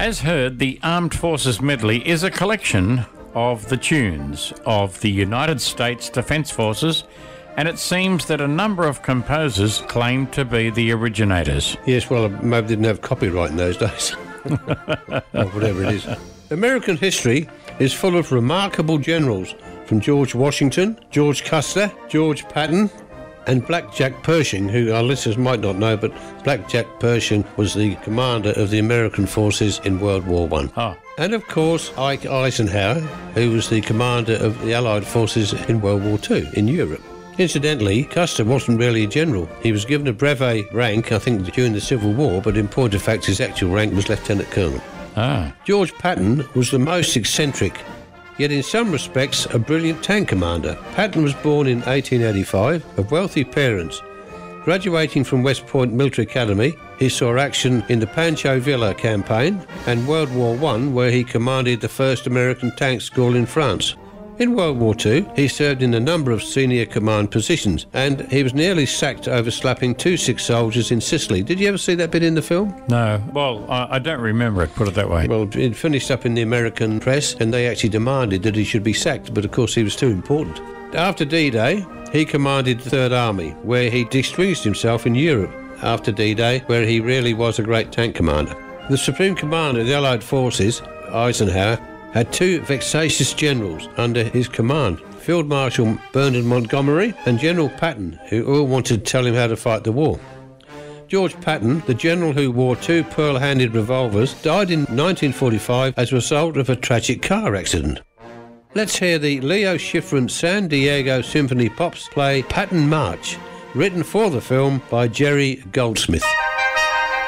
As heard, the Armed Forces Medley is a collection of the tunes of the United States Defence Forces, and it seems that a number of composers claim to be the originators. Yes, well, maybe didn't have copyright in those days. Or whatever it is. American history is full of remarkable generals, from George Washington, George Custer, George Patton, and Blackjack Pershing, who our listeners might not know, but Blackjack Pershing was the commander of the American forces in World War I. Oh. And of course, Ike Eisenhower, who was the commander of the Allied forces in World War II in Europe. Incidentally, Custer wasn't really a general. He was given a brevet rank, I think, during the Civil War, but in point of fact, his actual rank was Lieutenant Colonel. George Patton was the most eccentric, yet in some respects a brilliant tank commander. Patton was born in 1885 of wealthy parents. Graduating from West Point Military Academy, he saw action in the Pancho Villa campaign and World War I, where he commanded the first American tank school in France. In World War II, he served in a number of senior command positions, and he was nearly sacked over slapping 2 sick soldiers in Sicily. Did you ever see that bit in the film? No. Well, I don't remember it, put it that way. Well, it finished up in the American press, and they actually demanded that he should be sacked, but of course he was too important. After D-Day, he commanded the Third Army, where he distinguished himself in Europe. After D-Day, where he really was a great tank commander. The Supreme Commander of the Allied Forces, Eisenhower, had 2 vexatious generals under his command, Field Marshal Bernard Montgomery and General Patton, who all wanted to tell him how to fight the war. George Patton, the general who wore 2 pearl-handed revolvers, died in 1945 as a result of a tragic car accident. Let's hear the Leo Schifrin San Diego Symphony Pops play Patton March, written for the film by Jerry Goldsmith.